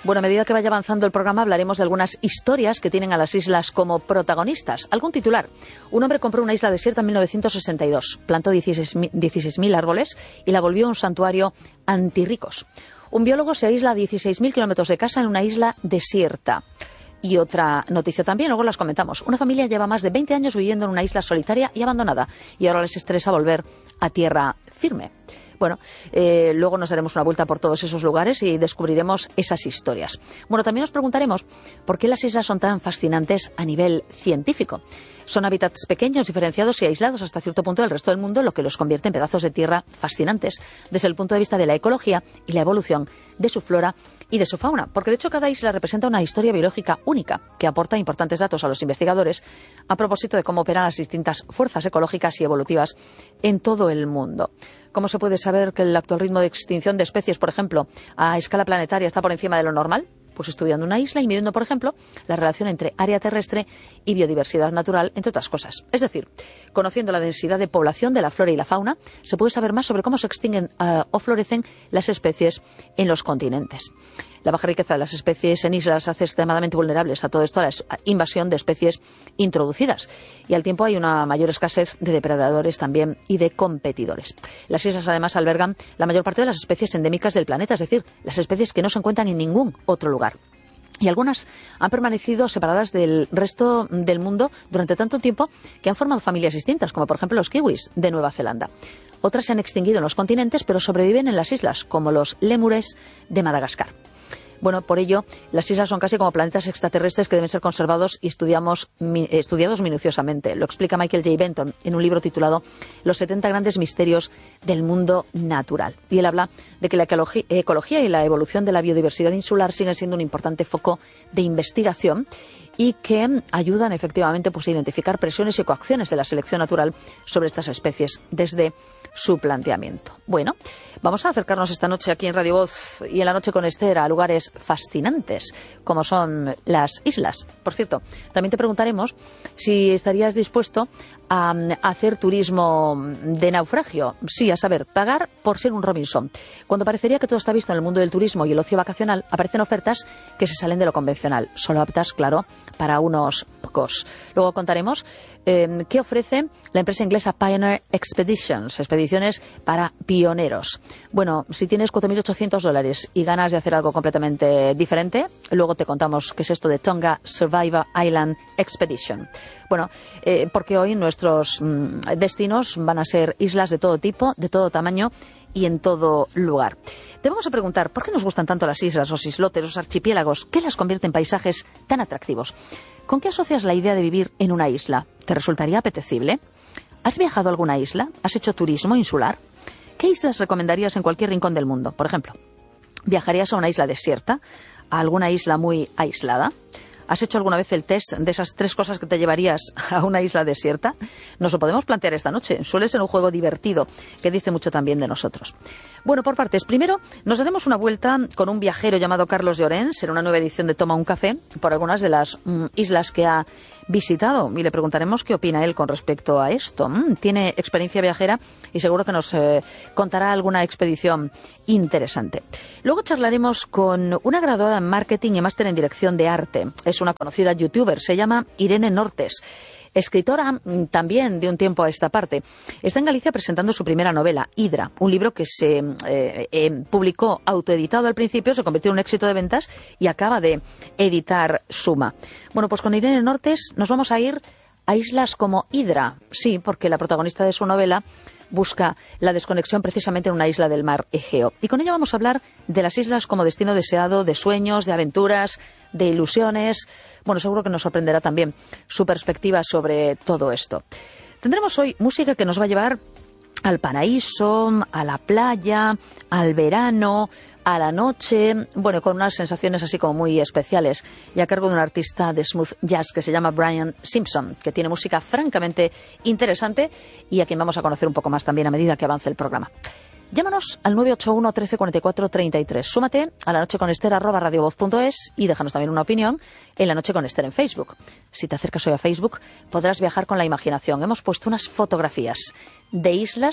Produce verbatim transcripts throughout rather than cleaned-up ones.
Bueno, a medida que vaya avanzando el programa hablaremos de algunas historias que tienen a las islas como protagonistas. Algún titular. Un hombre compró una isla desierta en mil novecientos sesenta y dos, plantó dieciséis mil árboles y la volvió un santuario antirricos. Un biólogo se aísla a dieciséis mil kilómetros de casa en una isla desierta. Y otra noticia también, luego las comentamos. Una familia lleva más de veinte años viviendo en una isla solitaria y abandonada y ahora les estresa volver a tierra firme. Bueno, eh, luego nos daremos una vuelta por todos esos lugares y descubriremos esas historias. Bueno, también nos preguntaremos por qué las islas son tan fascinantes a nivel científico. Son hábitats pequeños, diferenciados y aislados hasta cierto punto del resto del mundo, lo que los convierte en pedazos de tierra fascinantes desde el punto de vista de la ecología y la evolución de su flora y de su fauna, porque de hecho cada isla representa una historia biológica única que aporta importantes datos a los investigadores a propósito de cómo operan las distintas fuerzas ecológicas y evolutivas en todo el mundo. ¿Cómo se puede saber que el actual ritmo de extinción de especies, por ejemplo, a escala planetaria está por encima de lo normal? Pues estudiando una isla y midiendo, por ejemplo, la relación entre área terrestre y biodiversidad natural, entre otras cosas. Es decir, conociendo la densidad de población de la flora y la fauna, se puede saber más sobre cómo se extinguen uh, o florecen las especies en los continentes. La baja riqueza de las especies en islas hace extremadamente vulnerables a todo esto, a la invasión de especies introducidas. Y al tiempo hay una mayor escasez de depredadores también y de competidores. Las islas además albergan la mayor parte de las especies endémicas del planeta, es decir, las especies que no se encuentran en ningún otro lugar. Y algunas han permanecido separadas del resto del mundo durante tanto tiempo que han formado familias distintas, como por ejemplo los kiwis de Nueva Zelanda. Otras se han extinguido en los continentes, pero sobreviven en las islas, como los lémures de Madagascar. Bueno, por ello, las islas son casi como planetas extraterrestres que deben ser conservados y estudiamos, mi, estudiados minuciosamente. Lo explica Michael J. Benton en un libro titulado Los setenta grandes misterios del mundo natural. Y él habla de que la ecología y la evolución de la biodiversidad insular siguen siendo un importante foco de investigación y que ayudan efectivamente pues, a identificar presiones y coacciones de la selección natural sobre estas especies desde su planteamiento. Bueno, vamos a acercarnos esta noche aquí en Radio Voz y en La Noche con Esther a lugares fascinantes como son las islas. Por cierto, también te preguntaremos si estarías dispuesto a hacer turismo de naufragio. Sí, a saber, pagar por ser un Robinson. Cuando parecería que todo está visto en el mundo del turismo y el ocio vacacional, aparecen ofertas que se salen de lo convencional, solo aptas, claro, para unos pocos. Luego contaremos eh, qué ofrece la empresa inglesa Pioneer Expeditions, expediciones para pioneros. Bueno, si tienes cuatro mil ochocientos dólares y ganas de hacer algo completamente diferente, luego te contamos qué es esto de Tonga Survivor Island Expedition. Bueno, eh, porque hoy nuestros mmm, destinos van a ser islas de todo tipo, de todo tamaño y en todo lugar. Te vamos a preguntar, ¿por qué nos gustan tanto las islas, los islotes, los archipiélagos? ¿Qué las convierte en paisajes tan atractivos? ¿Con qué asocias la idea de vivir en una isla? ¿Te resultaría apetecible? ¿Has viajado a alguna isla? ¿Has hecho turismo insular? ¿Qué islas recomendarías en cualquier rincón del mundo? Por ejemplo, ¿viajarías a una isla desierta? ¿A alguna isla muy aislada? ¿Has hecho alguna vez el test de esas tres cosas que te llevarías a una isla desierta? Nos lo podemos plantear esta noche. Suele ser un juego divertido que dice mucho también de nosotros. Bueno, por partes. Primero, nos daremos una vuelta con un viajero llamado Carlos Llorens en una nueva edición de Toma un Café por algunas de las mm, islas que ha visitado y le preguntaremos qué opina él con respecto a esto. Mm, tiene experiencia viajera y seguro que nos eh, contará alguna expedición interesante. Luego charlaremos con una graduada en marketing y máster en dirección de arte. Es una conocida youtuber, se llama Irene Nortes. Escritora también de un tiempo a esta parte. Está en Galicia presentando su primera novela, Hidra, un libro que se eh, eh, publicó autoeditado al principio, se convirtió en un éxito de ventas y acaba de editar Suma. Bueno, pues con Irene Nortes nos vamos a ir a islas como Hidra. Sí, porque la protagonista de su novela busca la desconexión precisamente en una isla del mar Egeo. Y con ella vamos a hablar de las islas como destino deseado, de sueños, de aventuras, de ilusiones. Bueno, seguro que nos sorprenderá también su perspectiva sobre todo esto. Tendremos hoy música que nos va a llevar al paraíso, a la playa, al verano, a la noche, bueno, con unas sensaciones así como muy especiales y a cargo de un artista de smooth jazz que se llama Brian Simpson, que tiene música francamente interesante y a quien vamos a conocer un poco más también a medida que avance el programa. Llámanos al nueve ocho uno, trece, cuarenta y cuatro, treinta y tres. Súmate a la noche con Esther arroba radiovoz punto es y déjanos también una opinión en La Noche con Esther en Facebook. Si te acercas hoy a Facebook podrás viajar con la imaginación. Hemos puesto unas fotografías de islas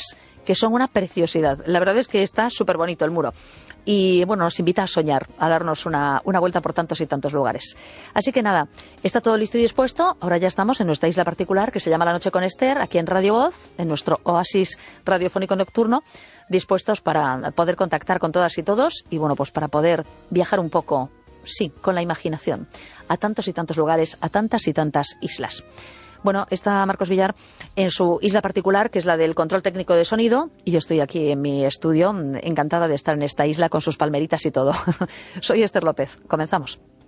que son una preciosidad. La verdad es que está súper bonito el muro. Y bueno, nos invita a soñar, a darnos una, una vuelta por tantos y tantos lugares. Así que nada, está todo listo y dispuesto. Ahora ya estamos en nuestra isla particular que se llama La Noche con Esther, aquí en Radio Voz, en nuestro oasis radiofónico nocturno, dispuestos para poder contactar con todas y todos y bueno, pues para poder viajar un poco, sí, con la imaginación, a tantos y tantos lugares, a tantas y tantas islas. Bueno, está Marcos Villar en su isla particular, que es la del control técnico de sonido, y yo estoy aquí en mi estudio, encantada de estar en esta isla con sus palmeritas y todo. Soy Esther López. Comenzamos.